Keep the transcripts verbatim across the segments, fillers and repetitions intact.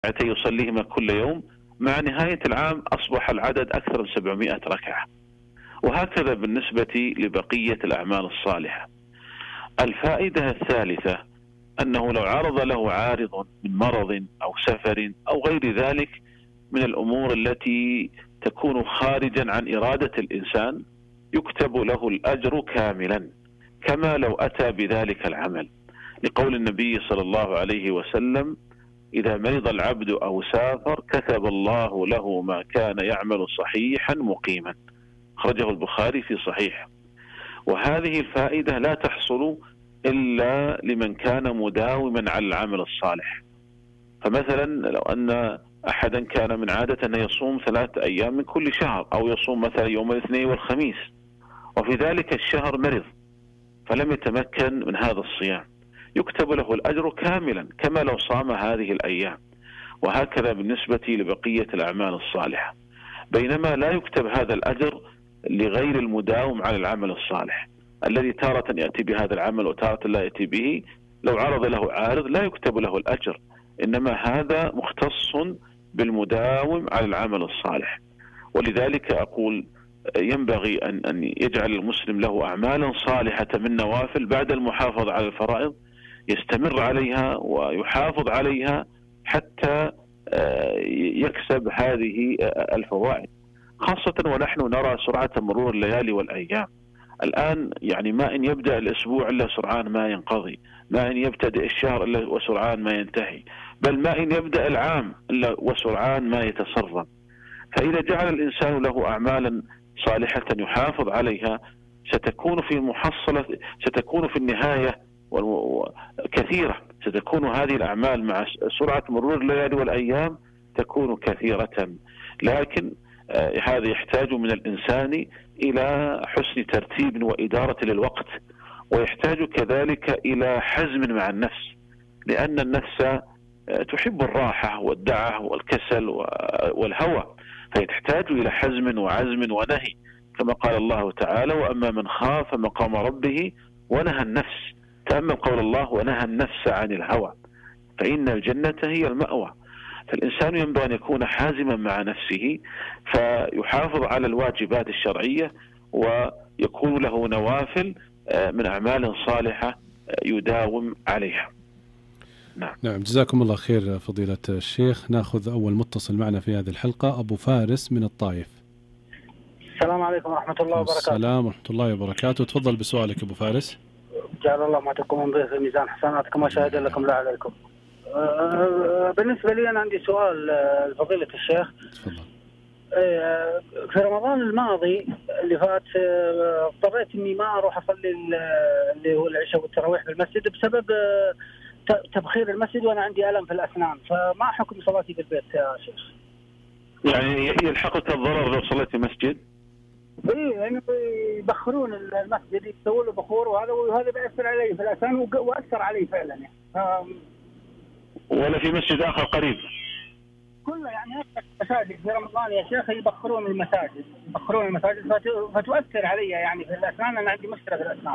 يصليهما كل يوم، مع نهاية العام أصبح العدد أكثر من سبعمائة ركعة. وهكذا بالنسبة لبقية الأعمال الصالحة. الفائدة الثالثة أنه لو عرض له عارض من مرض أو سفر أو غير ذلك من الأمور التي تكون خارجا عن إرادة الإنسان، يكتب له الأجر كاملا كما لو أتى بذلك العمل، لقول النبي صلى الله عليه وسلم: إذا مرض العبد أو سافر كتب الله له ما كان يعمل صحيحا مقيما. خرجه البخاري في صحيح. وهذه الفائدة لا تحصل إلا لمن كان مداوما على العمل الصالح. فمثلا لو أن أحدا كان من عادة أن يصوم ثلاثة أيام من كل شهر، أو يصوم مثلا يوم الاثنين والخميس، وفي ذلك الشهر مرض فلم يتمكن من هذا الصيام، يكتب له الأجر كاملا كما لو صام هذه الأيام. وهكذا بالنسبة لبقية الأعمال الصالحة. بينما لا يكتب هذا الأجر لغير المداوم على العمل الصالح، الذي تارة يأتي بهذا العمل وتارة لا يأتي به. لو عرض له عارض لا يكتب له الأجر، إنما هذا مختص بالمداوم على العمل الصالح. ولذلك أقول ينبغي أن أن يجعل المسلم له أعمالا صالحة من نوافل بعد المحافظة على الفرائض، يستمر عليها ويحافظ عليها حتى يكسب هذه الفوائد، خاصة ونحن نرى سرعة مرور الليالي والأيام. الآن يعني ما إن يبدأ الأسبوع إلا سرعان ما ينقضي، ما إن يبتدئ الشهر إلا وسرعان ما ينتهي، بل ما إن يبدأ العام إلا وسرعان ما يتسرب. فإذا جعل الإنسان له أعمالا صالحة يحافظ عليها، ستكون في المحصلة ستكون في النهاية كثيرة. ستكون هذه الأعمال مع سرعة مرور الليالي والأيام تكون كثيرة. لكن هذا يحتاج من الإنسان إلى حسن ترتيب وإدارة للوقت، ويحتاج كذلك إلى حزم مع النفس، لأن النفس تحب الراحة والدعة والكسل والهوى، فيحتاج إلى حزم وعزم ونهي، كما قال الله تعالى: وأما من خاف مقام ربه ونهى النفس. تأمل قول الله: ونهى النفس عن الهوى، فإن الجنة هي المأوى. فالإنسان ينبغي أن يكون حازما مع نفسه، فيحافظ على الواجبات الشرعية، ويكون له نوافل من أعمال صالحة يداوم عليها. نعم. نعم، جزاكم الله خير فضيلة الشيخ. نأخذ أول متصل معنا في هذه الحلقة، أبو فارس من الطائف. السلام عليكم ورحمة الله وبركاته. السلام ورحمة الله وبركاته. تفضل بسؤالك أبو فارس. جعل الله ما تكون به في ميزان حسناتكم وشهد لكم لا عليكم. بالنسبة لي أنا عندي سؤال لفضيلة الشيخ. تفضل. في رمضان الماضي اللي فات اضطريت إني ما أروح أصلي اللي هو العشاء والتراويح في المسجد بسبب تبخير المسجد وأنا عندي ألم في الأسنان، فما حكم صلاتي في البيت يا شيخ؟ يعني يلحقك الضرر لو صليت في مسجد؟ إيه، يعني يبخرون المسجد، يسوون له بخور، وهذا وهذا بيأثر علي في الأسنان وأثر علي فعلا يعني. ولا في مسجد آخر قريب؟ كله يعني مساجد في رمضان يا شيخ يبخرون المساجد، يبخرون المساجد فتؤثر علي يعني في الأسنان. أنا عندي مشكلة في الأسنان.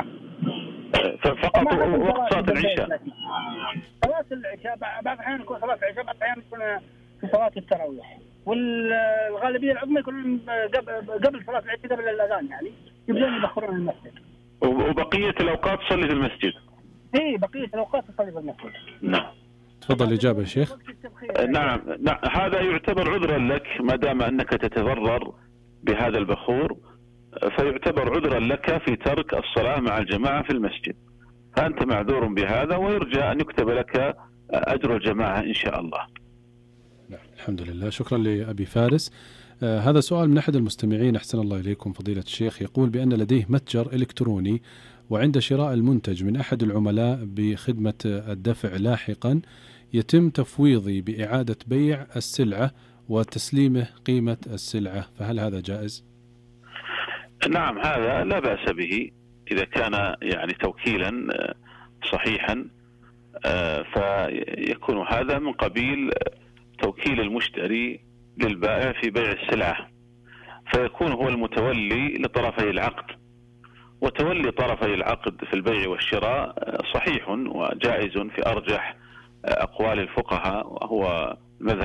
فقط وقت صلاة العشاء؟ صلاة العشاء بعض الأحيان يكون صلاة العشاء، بعض الأحيان يكون في صلاة التراويح، والغالبية العظمى يكون قبل قبل صلاة العشاء، قبل الأذان يعني يبدون يبخرون المسجد. وبقية الأوقات تصلي في المسجد؟ إيه، بقية الأوقات تصلي في المسجد. نعم. تفضل الإجابة يا شيخ. نعم. نعم، هذا يعتبر عذرا لك ما دام أنك تتضرر بهذا البخور، فيعتبر عذرا لك في ترك الصلاة مع الجماعة في المسجد، فأنت معذور بهذا، ويرجى أن يكتب لك أجر الجماعة إن شاء الله. نعم، الحمد لله. شكرا لأبي فارس. آه هذا سؤال من أحد المستمعين، أحسن الله إليكم فضيلة الشيخ، يقول بأن لديه متجر إلكتروني، وعند شراء المنتج من أحد العملاء بخدمة الدفع لاحقا يتم تفويضي بإعادة بيع السلعة وتسليمه قيمة السلعة، فهل هذا جائز؟ نعم، هذا لا بأس به إذا كان يعني توكيلا صحيحا، فيكون هذا من قبيل توكيل المشتري للبائع في بيع السلعة، فيكون هو المتولي لطرفي العقد. وتولي طرفي العقد في البيع والشراء صحيح وجائز في أرجح أقوال الفقهاء، وهو مذهب